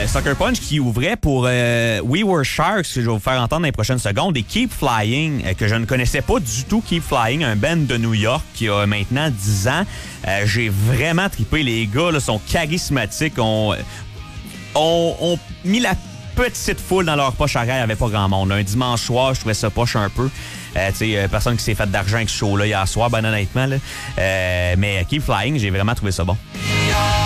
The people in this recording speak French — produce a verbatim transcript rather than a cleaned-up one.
Euh, Sucker Punch qui ouvrait pour euh, We Were Sharks, que je vais vous faire entendre dans les prochaines secondes, et Keep Flying, euh, que je ne connaissais pas du tout. Keep Flying, un band de New York qui a maintenant dix ans. Euh, j'ai vraiment trippé. Les gars là, sont charismatiques, ont, ont, ont mis la petite foule dans leur poche arrière. Il n'y avait pas grand monde. Un dimanche soir, je trouvais ça poche un peu. Euh, tu sais, personne qui s'est fait d'argent avec ce show-là hier soir, ben honnêtement. Là. Euh, mais Keep Flying, j'ai vraiment trouvé ça bon.